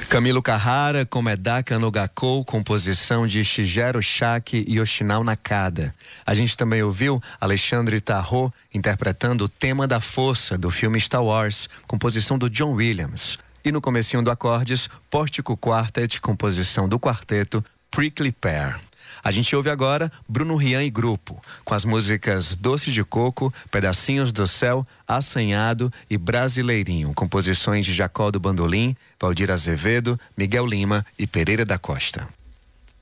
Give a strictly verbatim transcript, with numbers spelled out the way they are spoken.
Camilo Carrara, Komedaka no Gakou, composição de Shigeru Shaki e Yoshinao Nakada. A gente também ouviu Alexandre Tarot interpretando o tema da força do filme Star Wars, composição do John Williams. E no comecinho do Acordes, Pórtico Quartet, composição do quarteto Prickly Pear. A gente ouve agora Bruno Rian e Grupo, com as músicas Doce de Coco, Pedacinhos do Céu, Assanhado e Brasileirinho, composições de Jacó do Bandolim, Valdir Azevedo, Miguel Lima e Pereira da Costa.